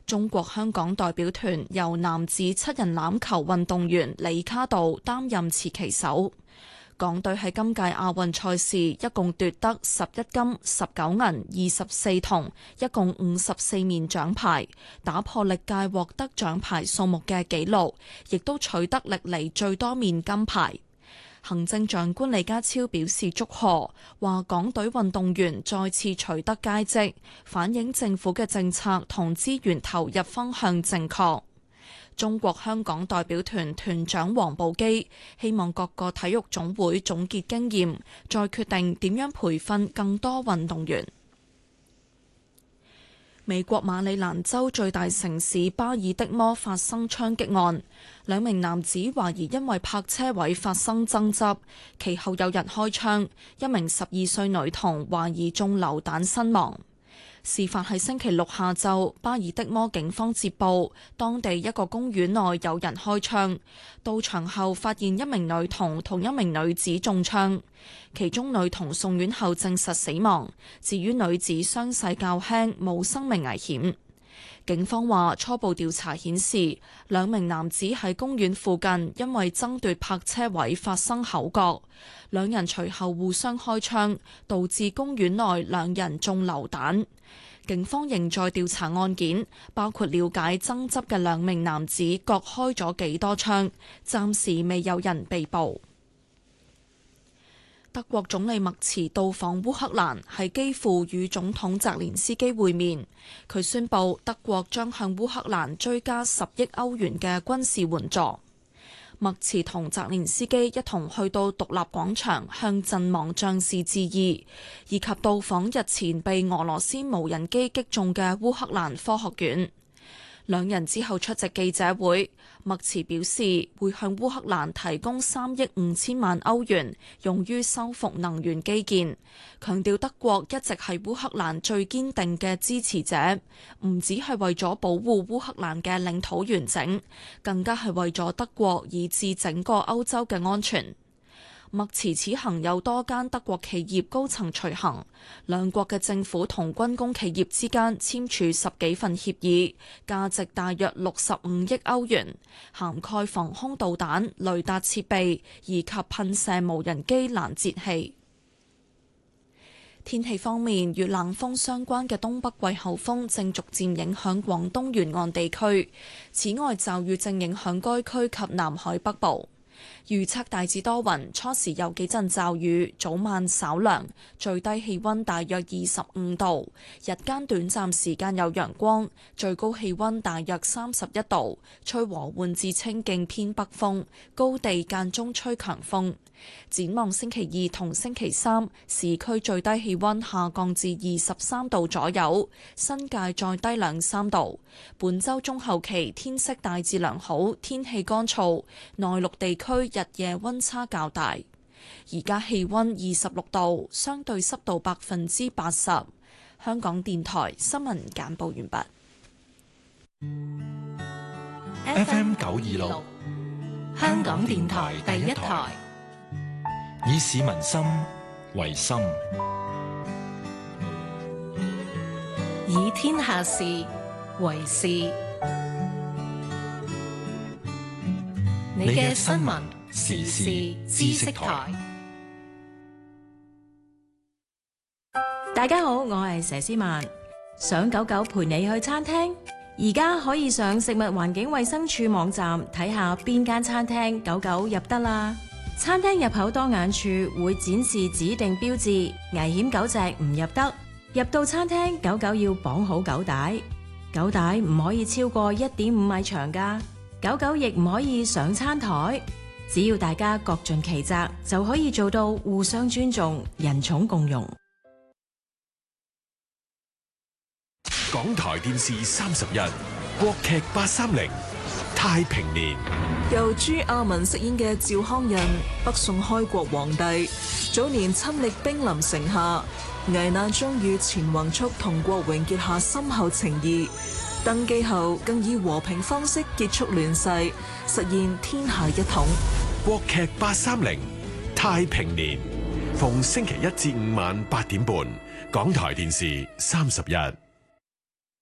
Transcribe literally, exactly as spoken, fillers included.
中國香港代表團由男子七人欖球運動員李卡道擔任持旗手。港隊喺今屆亞運賽事一共奪得十一金、十九銀、二十四銅，一共五十四面獎牌，打破歷屆獲得獎牌數目嘅紀錄，亦都取得歷嚟最多面金牌。行政長官李家超表示祝賀，話港隊運動員再次取得佳績，反映政府嘅政策同資源投入方向正確。中國香港代表團團長王寶基希望各個體育總會總結經驗，再決定點樣培訓更多運動員。美國馬里蘭州最大城市巴爾的摩發生槍擊案，兩名男子懷疑因為泊車位發生爭執，其後有人開槍，一名十二歲女童懷疑中流彈身亡。事發喺星期六下晝，巴爾的摩警方接報，當地一個公園內有人開槍，到場後發現一名女童同一名女子中槍，其中女童送院後證實死亡，至於女子傷勢較輕，冇生命危險。警方話初步調查顯示，兩名男子喺公園附近因為爭奪泊車位發生口角，兩人隨後互相開槍，導致公園內兩人中流彈。警方仍在調查案件，包括了解爭執嘅兩名男子各開咗幾多槍，暫時未有人被捕。德國總理默茨到訪烏克蘭，係基輔與總統澤連斯基會面。佢宣布德國將向烏克蘭追加十億歐元嘅軍事援助。默茨同澤連斯基一同去到獨立廣場向陣亡將士致意，以及到訪日前被俄羅斯無人機擊中嘅烏克蘭科學院。兩人之後出席記者會，默茨表示會向烏克蘭提供三億五千萬歐元，用於修復能源基建，強調德國一直係烏克蘭最堅定嘅支持者，唔只係為咗保護烏克蘭嘅領土完整，更加係為咗德國以至整個歐洲嘅安全。默茨此行有多間德國企業高層隨行，兩國嘅政府同軍工企業之間簽署十幾份協議，價值大約六十五億歐元，涵蓋防空導彈、雷達設備以及噴射無人機攔截器。天氣方面，與冷鋒相關嘅東北季候風正逐漸影響廣東沿岸地區，此外驟雨正影響該區及南海北部。預測大致多雲，初時有幾陣驟雨，早晚稍涼，最低氣溫大約二十五度，日間短暫時間有陽光，最高氣溫大約三十一度，吹和緩至清勁偏北風，高地間中吹強風。展望星期二同星期三，市區最低氣溫下降至二十三度左右，新界再低兩三度。本週中後期天色大致良好，天氣乾燥，內陸地區日夜溫差較大。而家氣溫二十六度，相對濕度百分之八十。香港電台新聞簡報完畢。 F M 九二六，香港電台第一台，以市民心為心， 以天下事為事。你嘅新聞時事知識台。 大家好，我係佘詩曼。想狗狗陪你去餐廳，而家可以上食物環境衛生署網站睇下邊間餐廳狗狗入得啦。餐廳入口當眼處會展示指定標誌，危險狗隻唔入得。入到餐廳，狗狗要綁好狗帶，狗帶唔可以超過一點五米長㗎。狗狗亦唔可以上餐台。只要大家各盡其責，就可以做到互相尊重、人寵共融。 港台電視三十一，國劇八三零，太平年。 由朱亞文飾演嘅趙匡胤，北宋開國皇帝，早年親歷兵臨城下，危難中與錢宏速同郭榮結下深厚情誼。登基後更以和平方式結束亂世，實現天下一統。 國劇八三零，太平年，逢星期一至五晚八點半，港台電視三十一。